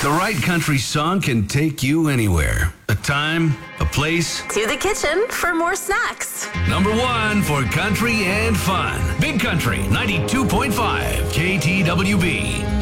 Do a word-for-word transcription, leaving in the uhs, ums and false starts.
The right country song can take you anywhere. A time, a place. To the kitchen for more snacks. Number one for country and fun. Big Country ninety-two point five K T W B.